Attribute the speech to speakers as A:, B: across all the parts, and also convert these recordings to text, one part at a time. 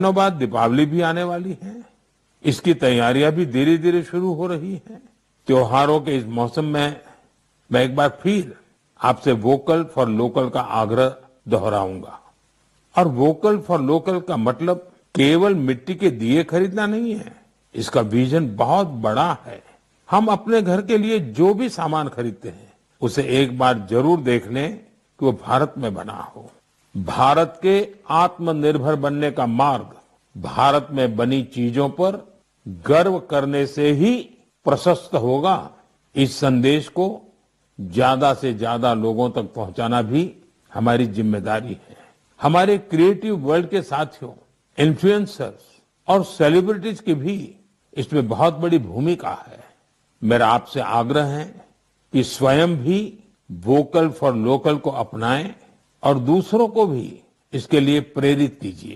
A: दिनों बाद दीपावली भी आने वाली है। इसकी तैयारियां भी धीरे धीरे शुरू हो रही हैं। त्योहारों के इस मौसम में मैं एक बार फिर आपसे वोकल फॉर लोकल का आग्रह दोहराऊंगा। और वोकल फॉर लोकल का मतलब केवल मिट्टी के दिए खरीदना नहीं है। इसका विजन बहुत बड़ा है। हम अपने घर के लिए जो भी सामान खरीदते हैं उसे एक बार जरूर देख लें कि वो भारत में बना हो। भारत के आत्मनिर्भर बनने का मार्ग भारत में बनी चीजों पर गर्व करने से ही प्रशस्त होगा। इस संदेश को ज्यादा से ज्यादा लोगों तक पहुंचाना भी हमारी जिम्मेदारी है। हमारे क्रिएटिव वर्ल्ड के साथियों, इन्फ्लुएंसर्स और सेलिब्रिटीज की भी इसमें बहुत बड़ी भूमिका है। मेरा आपसे आग्रह है कि स्वयं भी वोकल फॉर लोकल को अपनाएं और दूसरों को भी इसके लिए प्रेरित कीजिए।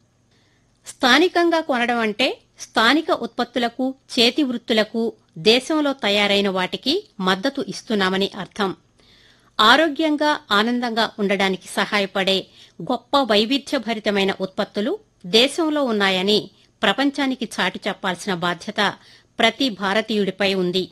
B: స్థానికంగా కొనడం అంటే స్థానిక ఉత్పత్తులకు, చేతి వృత్తులకు, దేశంలో తయారైన వాటికి మద్దతు ఇస్తున్నామని అర్థం. ఆరోగ్యంగా, ఆనందంగా ఉండడానికి సహాయపడే గొప్ప వైవిధ్యభరితమైన ఉత్పత్తులు దేశంలో ఉన్నాయని ప్రపంచానికి చాటి చెప్పాల్సిన బాధ్యత ప్రతి భారతీయుడిపై ఉంది.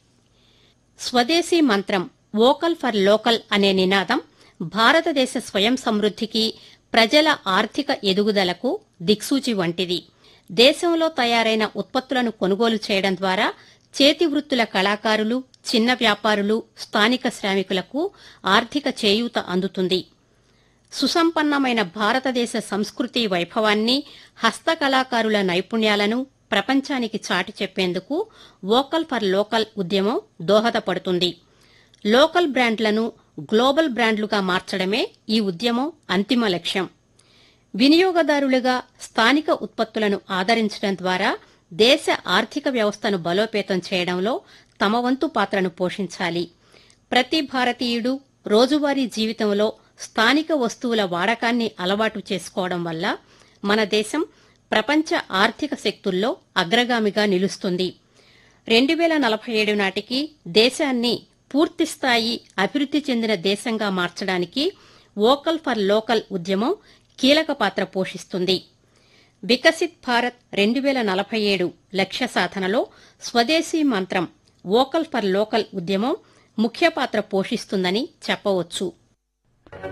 B: స్వదేశీ మంత్రం వోకల్ ఫర్ లోకల్ అనే నినాదం భారతదేశ స్వయం సమృద్ధికి, ప్రజల ఆర్థిక ఎదుగుదలకు దిక్సూచి వంటిది. దేశంలో తయారైన ఉత్పత్తులను కొనుగోలు చేయడం ద్వారా చేతి వృత్తుల కళాకారులు, చిన్న వ్యాపారులు, స్థానిక శ్రామికులకు ఆర్థిక చేయూత అందుతుంది. సుసంపన్నమైన భారతదేశ సంస్కృతి వైభవాన్ని, హస్తకళాకారుల నైపుణ్యాలను ప్రపంచానికి చాటి చెప్పేందుకు వోకల్ ఫర్ లోకల్ ఉద్యమం దోహదపడుతుంది. లోకల్ బ్రాండ్లను గ్లోబల్ బ్రాండ్లుగా మార్చడమే ఈ ఉద్యమం అంతిమ లక్ష్యం. వినియోగదారులుగా స్థానిక ఉత్పత్తులను ఆదరించడం ద్వారా దేశ ఆర్థిక వ్యవస్థను బలోపేతం చేయడంలో తమ వంతు పాత్రను పోషించాలి. ప్రతి భారతీయుడు రోజువారీ జీవితంలో స్థానిక వస్తువుల వాడకాన్ని అలవాటు చేసుకోవడం వల్ల మన దేశం ప్రపంచ ఆర్థిక శక్తుల్లో అగ్రగామిగా నిలుస్తుంది. 2047 నాటికి దేశాన్ని పూర్తిస్థాయి అభివృద్ది చెందిన దేశంగా మార్చడానికి వోకల్ ఫర్ లోకల్ ఉద్యమం కీలక పాత్ర పోషిస్తుంది. వికసిత్ భారత్ 2047 లక్ష్య సాధనలో స్వదేశీ మంత్రం వోకల్ ఫర్ లోకల్ ఉద్యమం ముఖ్య పాత్ర పోషిస్తుందని చెప్పవచ్చు.